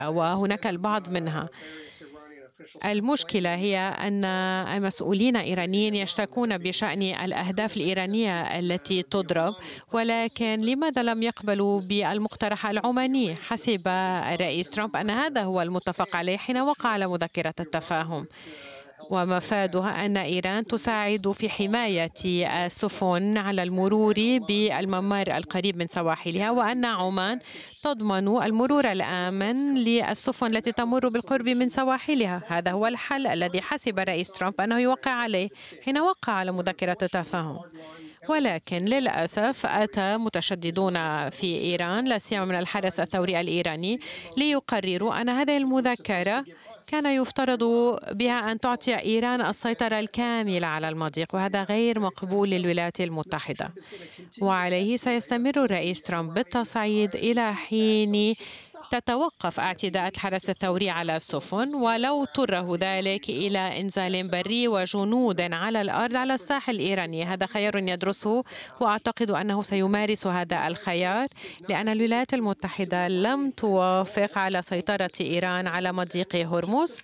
وهناك البعض منها. المشكلة هي أن المسؤولين الإيرانيين يشتكون بشأن الأهداف الإيرانية التي تضرب، ولكن لماذا لم يقبلوا بالمقترح العماني؟ حسب الرئيس ترامب أن هذا هو المتفق عليه حين وقع على مذكرة التفاهم، ومفادها أن إيران تساعد في حماية السفن على المرور بالممر القريب من سواحلها، وأن عمان تضمن المرور الآمن للسفن التي تمر بالقرب من سواحلها. هذا هو الحل الذي حسب الرئيس ترامب أنه يوقع عليه حين وقع على مذكرة التفاهم. ولكن للأسف أتى متشددون في إيران لا سيما من الحرس الثوري الإيراني ليقرروا أن هذه المذكرة كان يفترض بها أن تعطي إيران السيطرة الكاملة على المضيق، وهذا غير مقبول للولايات المتحدة. وعليه سيستمر الرئيس ترامب بالتصعيد إلى حين تتوقف اعتداءات الحرس الثوري على السفن، ولو اضطره ذلك إلى إنزال بري وجنود على الأرض على الساحل الإيراني. هذا خيار يدرسه، وأعتقد أنه سيمارس هذا الخيار لأن الولايات المتحدة لم توافق على سيطرة إيران على مضيق هرمز،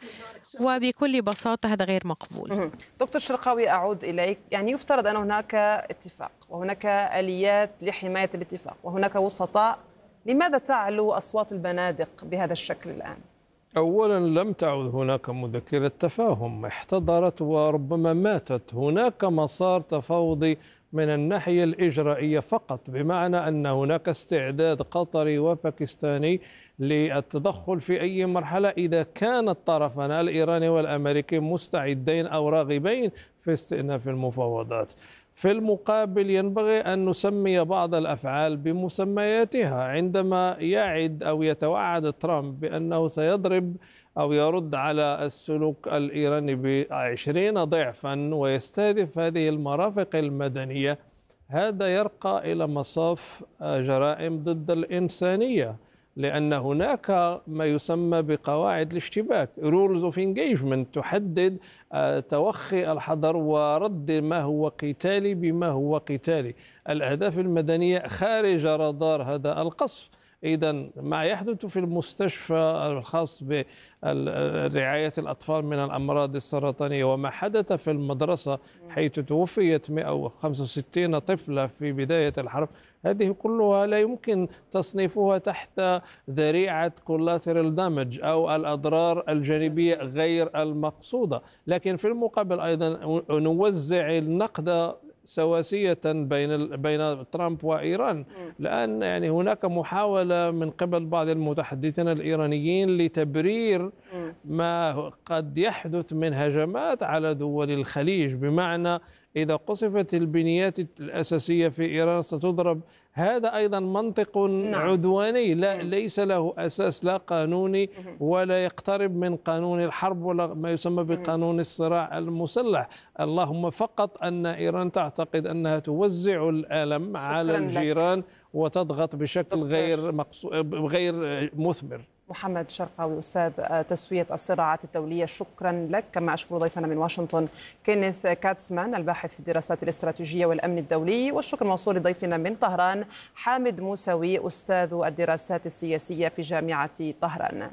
وبكل بساطة هذا غير مقبول. دكتور شرقاوي، أعود إليك. يعني يفترض أن هناك اتفاق وهناك آليات لحماية الاتفاق وهناك وسطاء، لماذا تعلو أصوات البنادق بهذا الشكل الآن؟ أولا لم تعد هناك مذكرة تفاهم، احتضرت وربما ماتت. هناك مسار تفاوضي من الناحية الإجرائية فقط، بمعنى أن هناك استعداد قطري وباكستاني للتدخل في أي مرحلة إذا كان الطرفان الإيراني والأمريكي مستعدين أو راغبين في استئناف المفاوضات. في المقابل ينبغي أن نسمي بعض الأفعال بمسمياتها. عندما يعد أو يتوعد ترامب بأنه سيضرب أو يرد على السلوك الإيراني ب20 ضعفا ويستهدف هذه المرافق المدنية، هذا يرقى إلى مصاف جرائم ضد الإنسانية، لأن هناك ما يسمى بقواعد الاشتباك rules of engagement تحدد توخي الحذر ورد ما هو قتالي بما هو قتالي. الأهداف المدنية خارج رادار هذا القصف. إذا ما يحدث في المستشفى الخاص برعاية الأطفال من الأمراض السرطانية وما حدث في المدرسة حيث توفيت 165 طفلة في بداية الحرب، هذه كلها لا يمكن تصنيفها تحت ذريعة collateral damage أو الأضرار الجانبية غير المقصودة. لكن في المقابل أيضا نوزع النقد سواسية بين ترامب وإيران، لأن يعني هناك محاولة من قبل بعض المتحدثين الإيرانيين لتبرير ما قد يحدث من هجمات على دول الخليج، بمعنى إذا قصفت البنيات الأساسية في إيران ستضرب. هذا أيضا منطق عدواني ليس له أساس لا قانوني ولا يقترب من قانون الحرب ولا ما يسمى بقانون الصراع المسلح. اللهم فقط أن إيران تعتقد أنها توزع الألم على الجيران وتضغط بشكل غير مثمر. محمد شرقاوي، أستاذ تسوية الصراعات الدولية، شكرا لك. كما أشكر ضيفنا من واشنطن كينيث كاتسمان الباحث في الدراسات الاستراتيجية والأمن الدولي، والشكر موصول لضيفنا من طهران حامد موسوي أستاذ الدراسات السياسية في جامعة طهران.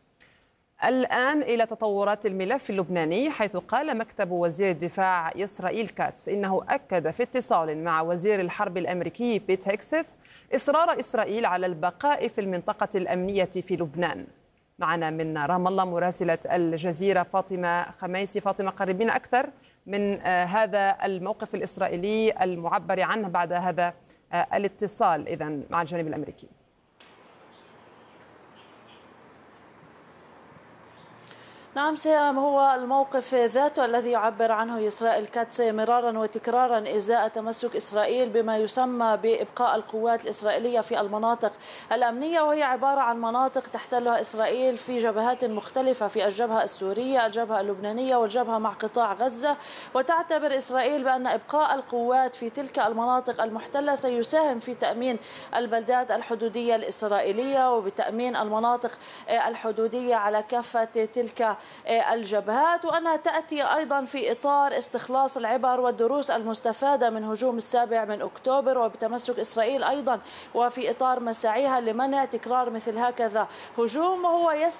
الآن إلى تطورات الملف اللبناني، حيث قال مكتب وزير الدفاع إسرائيل كاتس إنه أكد في اتصال مع وزير الحرب الأمريكي بيت هيكسث إصرار إسرائيل على البقاء في المنطقة الأمنية في لبنان. معنا من رام الله مراسلة الجزيرة فاطمة خميسي. فاطمة، قريبين أكثر من هذا الموقف الإسرائيلي المعبر عنه بعد هذا الاتصال إذن مع الجانب الأمريكي. نعم سام، هو الموقف ذاته الذي يعبر عنه إسرائيل كاتس مرارا وتكرارا إزاء تمسك إسرائيل بما يسمى بإبقاء القوات الإسرائيلية في المناطق الأمنية، وهي عبارة عن مناطق تحتلها إسرائيل في جبهات مختلفة، في الجبهة السورية، الجبهة اللبنانية، والجبهة مع قطاع غزة. وتعتبر إسرائيل بأن إبقاء القوات في تلك المناطق المحتلة سيساهم في تأمين البلدات الحدودية الإسرائيلية وبتأمين المناطق الحدودية على كافة تلك الجبهات، وأنها تأتي أيضا في إطار استخلاص العبر والدروس المستفادة من هجوم 7 أكتوبر وبتمسك إسرائيل أيضا، وفي إطار مساعيها لمنع تكرار مثل هكذا هجوم. وهو